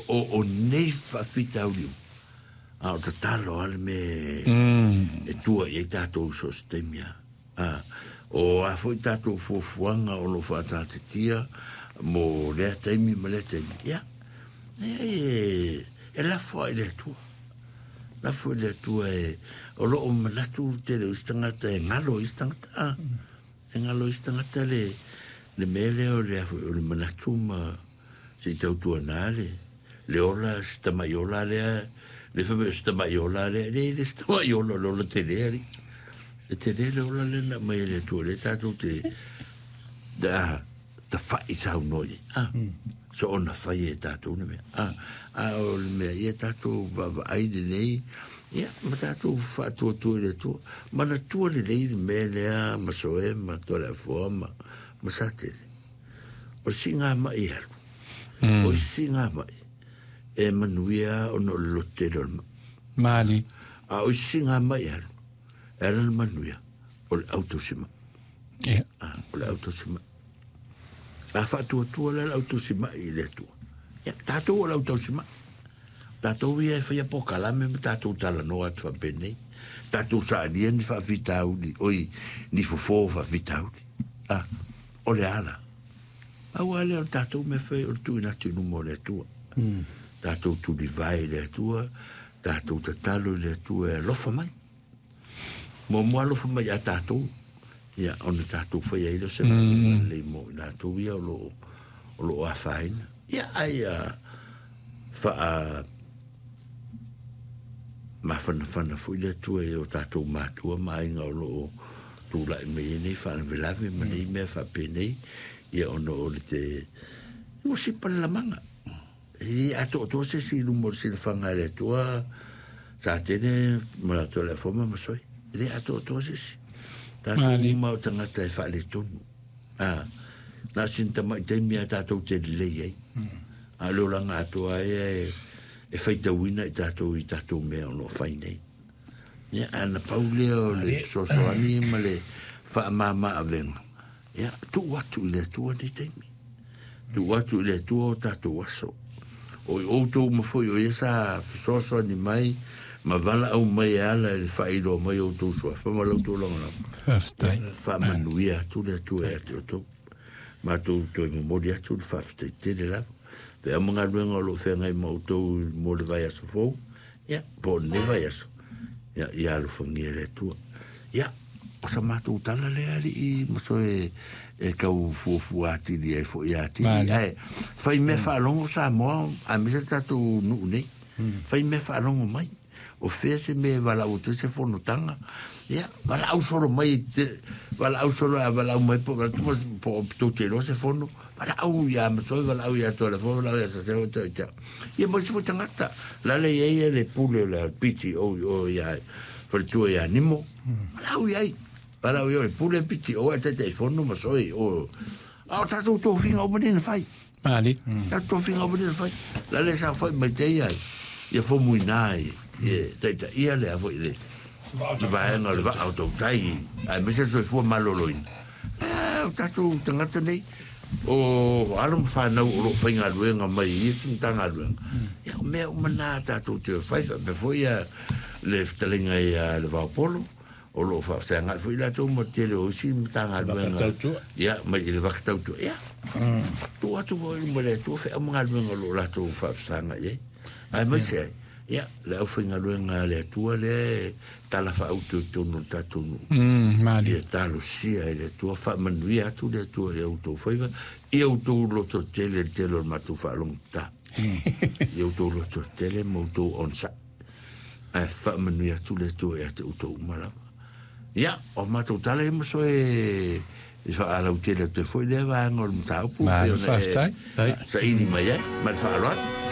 o nei whawhita uriu. O ta talo ale me e tua i tātou so stemia. O a foi tātou fuafuanga o lo whātātitia mo lea teimi ma lea teimi. Ia. E la fwa i lea tua. La fwa i lea tua e o lo o manatu te leo istangata e ngalo istangata. E ngalo istangata le mele o le manatu ma si tautua nale. Le ola stamaiola lea le fa stamaiola le stamaiola lo le teleri le teleri ola le na mai le tu le tatu te da fai sa noi so ona fai tatu ne o me ia tatu va ai de nei ia ma tatu fa tu le tu ma na tu le me le ma so e ma to la forma ma sa te o singa mai o singa mai e manuia o no lotero Mali a o singa mai era manuia o autosima o autosima a fatu le autosima i le tu ya tato o autosima tato via fa po kalame tato tala no at fa bene tato sa dien fa vitaudi oi ni fofo fa vitaudi o le ala a wale o tato me fa o tu na tu mo le tu tātou tu li vai le tua, tātou te talo le tua lofa mai. Mo mua lofa mai a tātou, ia ona tātou whai eira se le mo i nātou ia o lo a whaina. Ia ai mawhana fui le tua e o tātou mātua mainga o lo tu lai mei nei whana velave ma nei mea whapenei, ia ona o le te mosi palamanga. E ato se si lumor si fanga le tua sa tene ma to la forma ma soi e ato se si ta tu ma tanga te fa le tonu na sinta mai te mi tato te le ai a lo langa to ai e faita wina i tato me no fai nei ya ana pauleo le so ani ma le fa mama aven ya tu watu le tua ni te mi tu watu le tua tato waso o to mo foi o esa so ni mai ma vala au mai ala le failo mai o to so fa ma lo to longa fa manuia tu le tu e to ma tu mo modia tu fa te le la pe mo nga luenga lo fe ngai mo to mo le vai so fo ya po ne vai so ya lo fangi le tu ya o sa ma tu tala le ali mo so e ka fu ati di e fo ya ti fai me fa longo sa mo a mi se tatu nu nei fai me fa longo mai o fese me vala o te se fo no tanga ya vala au solo mai vala au solo vala au mai po to te lo se fo no vala au ya me so vala au ya to le fo vala se se o te ya mo se fo tangata la le ye le pule la piti o ya for tu ya nimo vala au ya para o pule piti o te telefono ma soi o tato to finga o bene fai mali tato finga o bene fai la le sa fai mai te ia fo muinai te ia le avo ile vai no le va auto tai ai me se so fo maloloin tato tangata nei o alum fa na o finga luenga mai isi tanga luenga ia me o mana tato te fai pe foi le telinga ia le va polo o lo fa sanga foi la to mo tele o si tanga luenga ya ma ile va tau tu ya tu atu mo le tu fe mo ngal luenga lo la to fa sanga ye ai ma se ya la finga luenga le tu le tala fa auto to no tatu mali talo si ile tu fa manuia tu le tu e auto foi e auto lo to tele ma tu fa lonta e auto lo to tele mo to on sa fa manuia tu le tu e auto mala ya o mato tale mo so e fa ala utile te foi leva ngol mtau pu sa ini mai ma fa